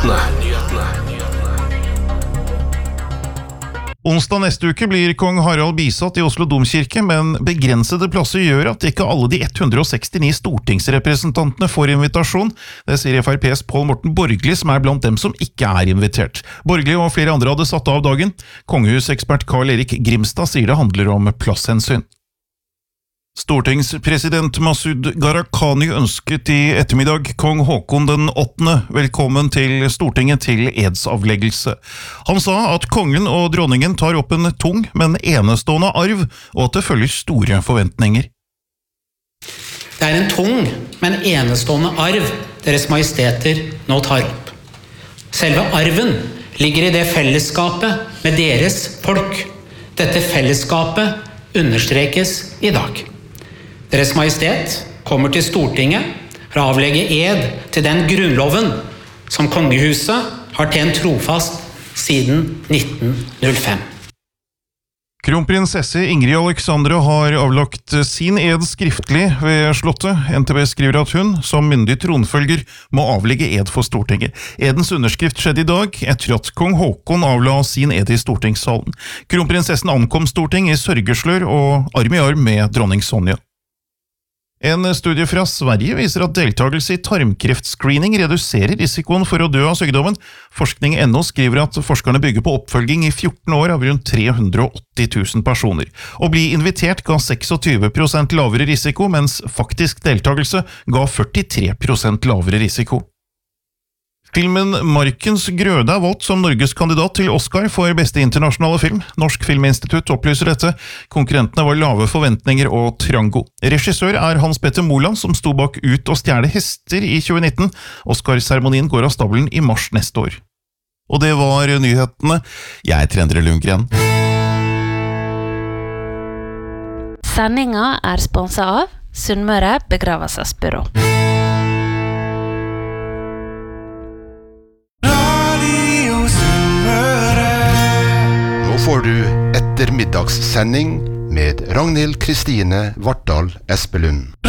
Onsdag neste uke blir kong Harald bisatt i Oslo Domkirke, men begrensede plasser gjør at ikke alle de 169 stortingsrepresentantene får invitasjon. Det sier FrPs Pål Morten Borgli, som er blant dem som ikke er invitert. Borgli og flere andre hadde satt av dagen. Kongehusekspert Carl Erik Grimstad sier det handler om plasshensyn. Stortingspresident Masud Gharahkhani ønsket i ettermiddag kong Håkon den 8. velkommen til Stortinget til edsavleggelse. Han sa at kongen og dronningen tar opp en tung, men enestående arv, og at det følger store forventninger. Det er en tung, men enestående arv Deres Majesteter nå tar opp. Selve arven ligger i det fellesskapet med deres folk. Dette fellesskapet understrekes i dag. Deres Majestet kommer til Stortinget for å avlegge ed til den grunnloven som kongehuset har tjent trofast siden 1905. Kronprinsesse Ingrid Alexandra har avlagt sin ed skriftlig ved slottet. NTB skriver at hun, som myndig tronfølger, må avlegge ed for Stortinget. Edens underskrift skjedde i dag etter at kong Håkon avla sin ed i stortingssalen. Kronprinsessen ankom Storting i sørgeslør og arm i arm med dronning Sonja. En studie fra Sverige viser at deltakelse i tarmkreftscreening reduserer risikoen for å dø av sykdommen. Forskning.no skriver at forskerne bygger på oppfølging i 14 år av rundt 380 000 personer. Å bli invitert ga 26% lavere risiko, mens faktisk deltakelse ga 43% lavere risiko. Filmen Markens grøde er valgt som Norges kandidat til Oscar for beste internasjonale film. Norsk Filminstitutt opplyser dette. Konkurrentene var lave forventninger og trango. Regissør er Hans Petter Moland, som sto bak Ut og stjele hester i 2019. Oscar-seremonien går av stabelen i mars neste år. Og det var nyhetene. Jeg heter Endre Lundgren. Sendinga er sponset av Sunnmøre Begravelsesbyrå. Får du ettermiddagssending med Ragnhild Kristine Vartdal Espelund.